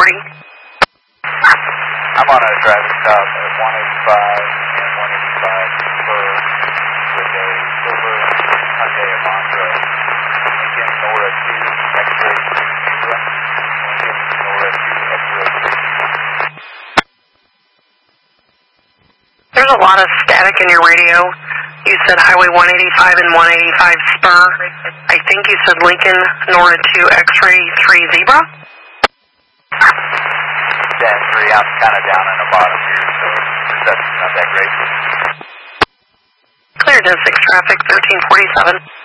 reporting? I'm on a driving stop at 185 and 185 per with a silver Hyundai Elantra. Lincoln Nora 2 X-ray 3 Zebra. Lincoln Nora 2 X-ray 3. There's a lot of static in your radio. You said Highway 185 and 185 Spur. I think you said Lincoln Nora 2 X-ray 3 Zebra? Dan 3, I'm kind of down in the bottom here, so reception's not that great. Clear 10-6 traffic, 1347.